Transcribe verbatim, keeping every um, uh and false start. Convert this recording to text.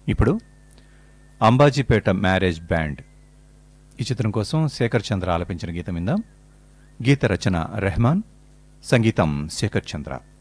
ఇప్పుడు Ambajipeta marriage band ఈ చిత్రం కోసం శేఖర్ చంద్ర ఆలపించిన గీతం విందాం. గీత రచన రెహమాన్, సంగీతం శేఖర్ చంద్ర.